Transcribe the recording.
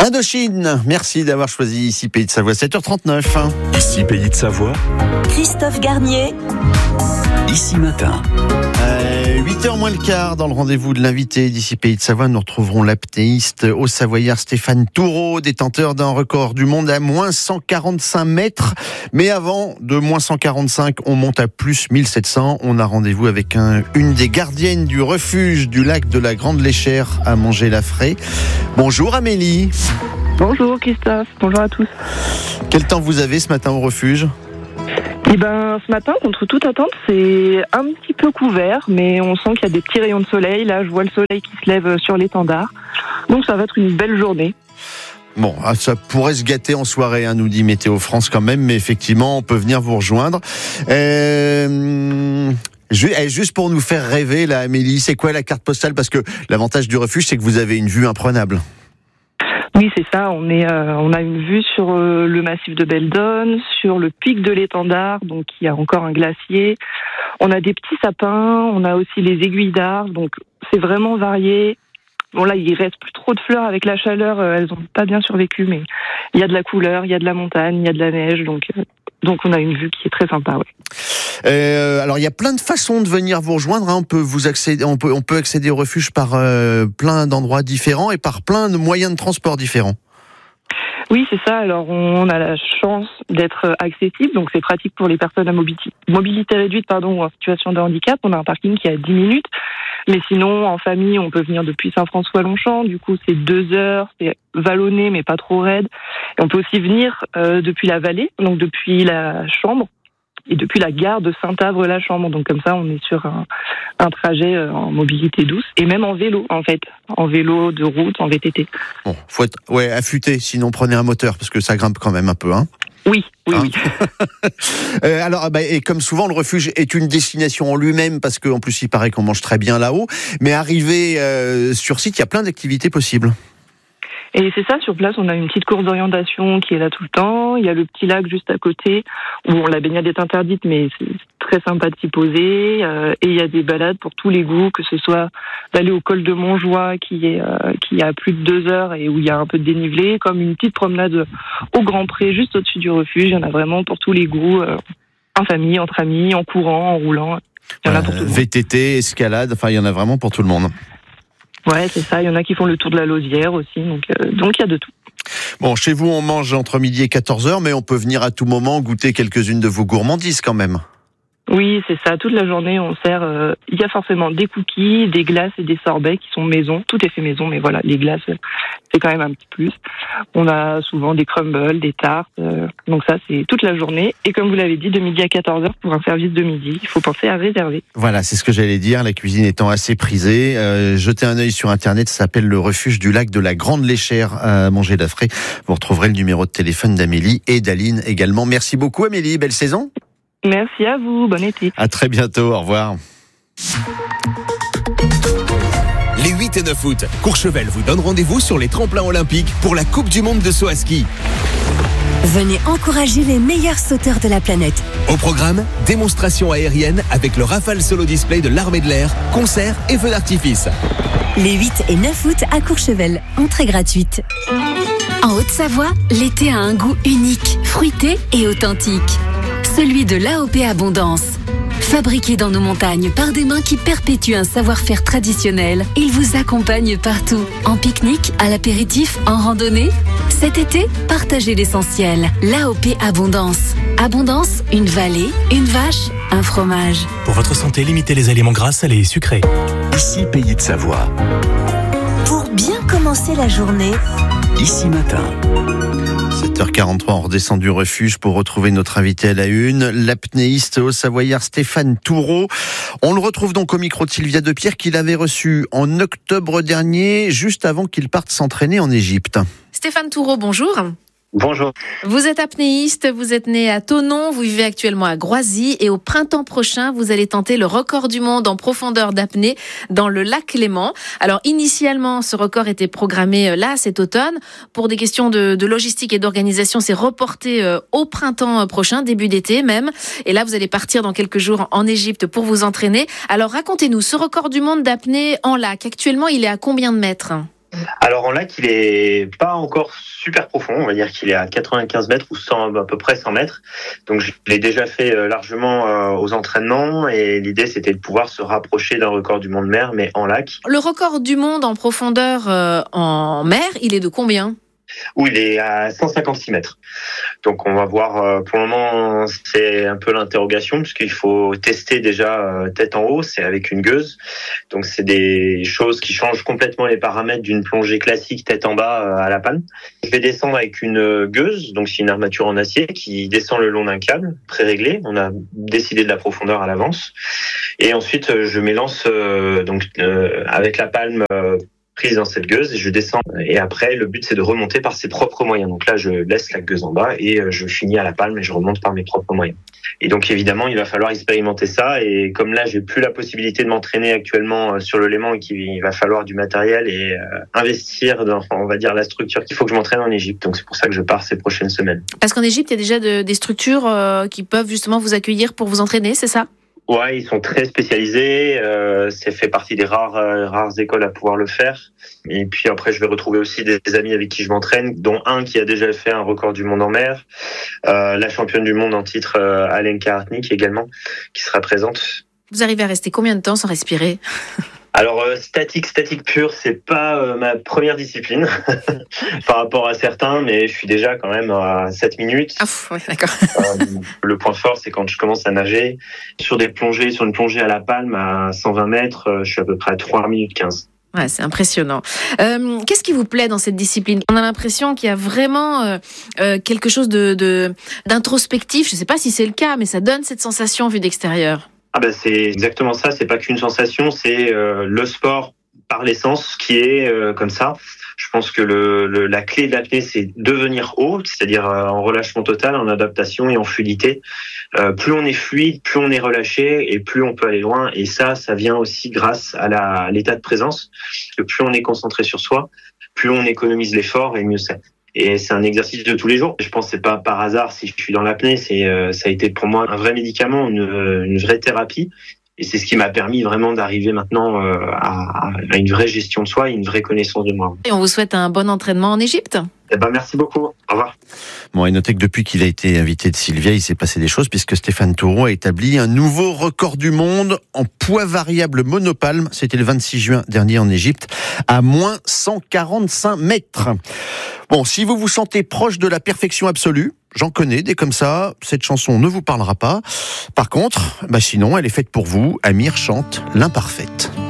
Indochine, merci d'avoir choisi Ici Pays de Savoie, 7h39. Ici Pays de Savoie, Christophe Garnier. Ici Matin. 8h moins le quart, dans le rendez-vous de l'invité d'Ici Pays de Savoie, nous retrouverons l'apnéiste haut-savoyard Stéphane Toureau, détenteur d'un record du monde à moins 145 mètres. Mais avant de moins 145, on monte à plus 1700. On a rendez-vous avec une des gardiennes du refuge du lac de la Grande Léchère à Montgé-la-Fraye. Bonjour Amélie. Bonjour Christophe, bonjour à tous. Quel temps vous avez ce matin au refuge ? Ce matin, contre toute attente, c'est un petit peu couvert, mais on sent qu'il y a des petits rayons de soleil. Là, je vois le soleil qui se lève sur l'étendard. Donc ça va être une belle journée. Bon, ça pourrait se gâter en soirée, nous dit Météo France quand même, mais effectivement, on peut venir vous rejoindre. Juste pour nous faire rêver, là, Amélie, c'est quoi la carte postale ? Parce que l'avantage du refuge, c'est que vous avez une vue imprenable. Oui, c'est ça. On a une vue sur le massif de Beldonne, sur le pic de l'étendard, donc il y a encore un glacier. On a des petits sapins, on a aussi les aiguilles d'arbre, donc c'est vraiment varié. Bon là, il reste plus trop de fleurs avec la chaleur, elles ont pas bien survécu, mais il y a de la couleur, il y a de la montagne, il y a de la neige, donc on a une vue qui est très sympa, ouais. Alors il y a plein de façons de venir vous rejoindre. On peut accéder au refuge par plein d'endroits différents et par plein de moyens de transport différents. Oui, c'est ça. Alors, on a la chance d'être accessible, donc c'est pratique pour les personnes à mobilité réduite, ou en situation de handicap. On a un parking qui est à 10 minutes. Mais sinon, en famille, on peut venir depuis Saint-François-Longchamp. Du coup, c'est 2 heures, c'est vallonné, mais pas trop raide. Et on peut aussi venir depuis la vallée, donc depuis la Chambre, et depuis la gare de Saint-Avre-la-Chambre. Donc comme ça, on est sur un trajet en mobilité douce, et même en vélo, en fait. En vélo de route, en VTT. Bon, faut être affûté, sinon prenez un moteur, parce que ça grimpe quand même un peu, Oui. Alors, et comme souvent, le refuge est une destination en lui-même, parce qu'en plus, il paraît qu'on mange très bien là-haut. Mais arrivé sur site, il y a plein d'activités possibles. Et c'est ça, sur place, on a une petite course d'orientation qui est là tout le temps. Il y a le petit lac juste à côté, où la baignade est interdite, mais c'est très sympa de s'y poser. Et il y a des balades pour tous les goûts, que ce soit d'aller au col de Montjoie, qui est à plus de 2 heures et où il y a un peu de dénivelé, comme une petite promenade au Grand Pré, juste au-dessus du refuge. Il y en a vraiment pour tous les goûts, en famille, entre amis, en courant, en roulant. Il y en a pour tout le monde. VTT, escalade, il y en a vraiment pour tout le monde. Ouais, c'est ça. Il y en a qui font le tour de la Lausière aussi, donc il y a de tout. Bon, chez vous, on mange entre midi et 14h, mais on peut venir à tout moment goûter quelques-unes de vos gourmandises quand même. Oui, c'est ça. Toute la journée, on sert. Il y a forcément des cookies, des glaces et des sorbets qui sont maison. Tout est fait maison, mais voilà, les glaces, c'est quand même un petit plus. On a souvent des crumbles, des tartes. Donc ça, c'est toute la journée. Et comme vous l'avez dit, de midi à 14h pour un service de midi, il faut penser à réserver. Voilà, c'est ce que j'allais dire. La cuisine étant assez prisée, jetez un œil sur Internet. Ça s'appelle le refuge du lac de la Grande Léchère à Montgé-la-Fraye. Vous retrouverez le numéro de téléphone d'Amélie et d'Aline également. Merci beaucoup, Amélie. Belle saison. Merci à vous, bon été. À très bientôt, au revoir. Les 8 et 9 août, Courchevel vous donne rendez-vous sur les tremplins olympiques pour la Coupe du Monde de saut à ski. Venez encourager les meilleurs sauteurs de la planète. Au programme, démonstration aérienne avec le Rafale Solo Display de l'Armée de l'Air, concerts et feux d'artifice. Les 8 et 9 août à Courchevel, entrée gratuite. En Haute-Savoie, l'été a un goût unique, fruité et authentique. Celui de l'AOP Abondance. Fabriqué dans nos montagnes par des mains qui perpétuent un savoir-faire traditionnel, il vous accompagne partout. En pique-nique, à l'apéritif, en randonnée. Cet été, partagez l'essentiel. L'AOP Abondance. Abondance, une vallée, une vache, un fromage. Pour votre santé, limitez les aliments gras, salés et sucrés. Ici Pays de Savoie, Pour bien commencer la journée, Ici Matin. 7h43, on redescend du refuge pour retrouver notre invité à la une, l'apnéiste haut-savoyard Stéphane Toureau. On le retrouve donc au micro de Sylvia Depierre qu'il avait reçu en octobre dernier, juste avant qu'il parte s'entraîner en Égypte. Stéphane Toureau, bonjour. Bonjour. Vous êtes apnéiste, vous êtes né à Thonon, vous vivez actuellement à Groisy et au printemps prochain, vous allez tenter le record du monde en profondeur d'apnée dans le lac Léman. Alors initialement, ce record était programmé là cet automne. Pour des questions de logistique et d'organisation, c'est reporté au printemps prochain, début d'été même. Et là, vous allez partir dans quelques jours en Égypte pour vous entraîner. Alors racontez-nous, ce record du monde d'apnée en lac, actuellement, il est à combien de mètres ? Alors en lac, il est pas encore super profond, on va dire qu'il est à 95 mètres ou 100, à peu près 100 mètres. Donc je l'ai déjà fait largement aux entraînements et l'idée c'était de pouvoir se rapprocher d'un record du monde mer, mais en lac. Le record du monde en profondeur en mer, il est de combien ? Où il est à 156 mètres. Donc on va voir, pour le moment c'est un peu l'interrogation puisqu'il faut tester déjà tête en haut, c'est avec une gueuse. Donc c'est des choses qui changent complètement les paramètres d'une plongée classique tête en bas à la palme. Je vais descendre avec une gueuse, donc c'est une armature en acier qui descend le long d'un câble pré-réglé. On a décidé de la profondeur à l'avance. Et ensuite je m'élance avec la palme prise dans cette gueuse et je descends. Et après, le but, c'est de remonter par ses propres moyens. Donc là, je laisse la gueuse en bas et je finis à la palme et je remonte par mes propres moyens. Et donc, évidemment, il va falloir expérimenter ça. Et comme là, j'ai plus la possibilité de m'entraîner actuellement sur le Léman et qu'il va falloir du matériel et investir dans, on va dire, la structure, il faut que je m'entraîne en Égypte. Donc, c'est pour ça que je pars ces prochaines semaines. Parce qu'en Égypte, il y a déjà des structures qui peuvent justement vous accueillir pour vous entraîner, c'est ça ? Ouais, ils sont très spécialisés. C'est fait partie des rares écoles à pouvoir le faire. Et puis après, je vais retrouver aussi des amis avec qui je m'entraîne, dont un qui a déjà fait un record du monde en mer, la championne du monde en titre Alenka Hartnik également, qui sera présente. Vous arrivez à rester combien de temps sans respirer ? Alors statique pure, c'est pas ma première discipline par rapport à certains, mais je suis déjà quand même à 7 minutes. Ah, ouais, d'accord. Le point fort, c'est quand je commence à nager sur une plongée à la palme à 120 mètres, je suis à peu près à 3 minutes 15. Ouais, c'est impressionnant. Qu'est-ce qui vous plaît dans cette discipline ? On a l'impression qu'il y a vraiment quelque chose d'introspectif. Je ne sais pas si c'est le cas, mais ça donne cette sensation vue d'extérieur. Ah ben c'est exactement ça, c'est pas qu'une sensation, c'est le sport par l'essence qui est comme ça. Je pense que la clé de l'apnée, c'est devenir haut, c'est-à-dire en relâchement total, en adaptation et en fluidité. Plus on est fluide, plus on est relâché et plus on peut aller loin. Et ça vient aussi grâce à l'état de présence. Plus on est concentré sur soi, plus on économise l'effort et mieux c'est. Et c'est un exercice de tous les jours. Je pense que c'est pas par hasard si je suis dans l'apnée. Ça a été pour moi un vrai médicament, une vraie thérapie. Et c'est ce qui m'a permis vraiment d'arriver maintenant à une vraie gestion de soi et une vraie connaissance de moi. Et on vous souhaite un bon entraînement en Égypte. Merci beaucoup. Au revoir. Bon, et notez que depuis qu'il a été invité de Sylvia, il s'est passé des choses puisque Stéphane Toureau a établi un nouveau record du monde en poids variable monopalme. C'était le 26 juin dernier en Égypte, à moins 145 mètres. Bon, si vous vous sentez proche de la perfection absolue, j'en connais des comme ça, cette chanson ne vous parlera pas. Par contre, sinon, elle est faite pour vous. Amir chante L'Imparfaite.